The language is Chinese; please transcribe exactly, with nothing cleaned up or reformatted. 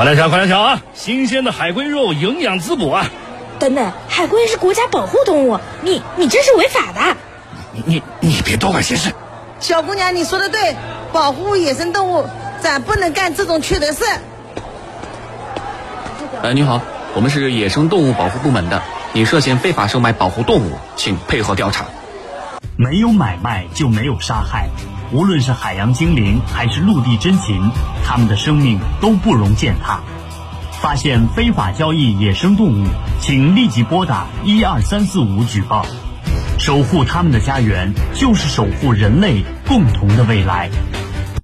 快来尝，快来尝啊！新鲜的海龟肉，营养滋补啊！ 等等，海龟是国家保护动物，你你这是违法的！ 你你你别多管闲事。 小姑娘，你说的对，保护野生动物，咱不能干这种缺德事。 呃，你好，我们是野生动物保护部门的，你涉嫌非法售卖保护动物，请配合调查。 没有买卖就没有杀害，无论是海洋精灵还是陆地珍禽，它们的生命都不容践踏。发现非法交易野生动物，请立即拨打一二三四五举报。守护他们的家园，就是守护人类共同的未来。